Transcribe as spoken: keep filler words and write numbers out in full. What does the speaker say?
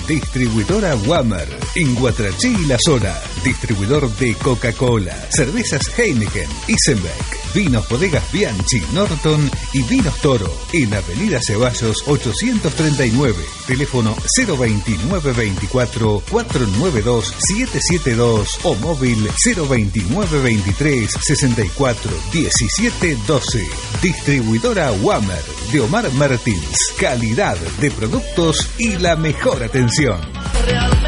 Distribuidora Wammer, en Guatraché y la zona. Distribuidor de Coca-Cola, cervezas Heineken, Isenbeck, vinos bodegas Bianchi, Norton y Vinos Toro. En Avenida Ceballos ochocientos treinta y nueve. Teléfono cero veintinueve veinticuatro, cuatrocientos noventa y dos, setecientos setenta y dos o móvil cero veintinueve veintitrés, sesenta y cuatro, diecisiete doce. Distribuidora Wammer de Omar Martins. Calidad de productos y la mejor atención.